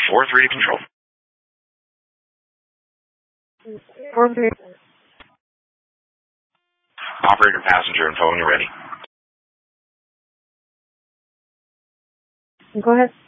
4-3 to control. 4-3. Operator, passenger info when you're ready. Go ahead.